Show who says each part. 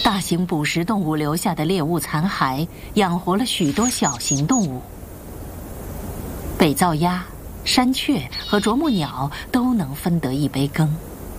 Speaker 1: 大型捕食动物留下的猎物残骸养活了许多小型动物。北噪鸦、山雀和啄木鸟都能分得一杯羹。